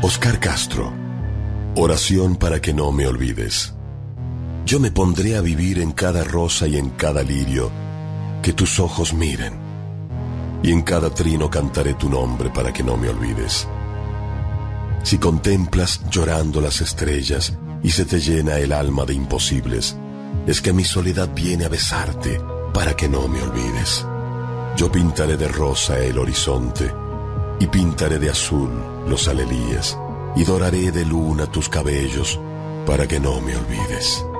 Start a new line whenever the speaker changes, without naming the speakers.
Oscar Castro. Oración para que no me olvides. Yo me pondré a vivir en cada rosa y en cada lirio que tus ojos miren, y en cada trino cantaré tu nombre para que no me olvides. Si contemplas llorando las estrellas y se te llena el alma de imposibles, es que mi soledad viene a besarte para que no me olvides. Yo pintaré de rosa el horizonte y pintaré de azul los alelíes y doraré de luna tus cabellos para que no me olvides.